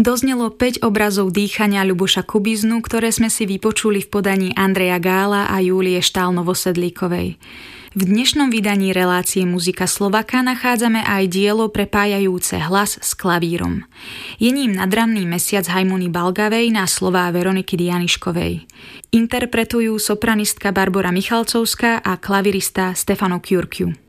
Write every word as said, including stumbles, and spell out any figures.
Doznelo päť obrazov dýchania Ľuboša Kubiznu, ktoré sme si vypočuli v podaní Andreja Gála a Júlie Štál-Novosedlíkovej. V dnešnom vydaní relácie Muzika Slovaka nachádzame aj dielo prepájajúce hlas s klavírom. Je ním Nadramný mesiac Hajmony Balgavej na slová Veroniky Dianiškovej. Interpretujú sopranistka Barbora Michalcovská a klavirista Stefano Kjurkju.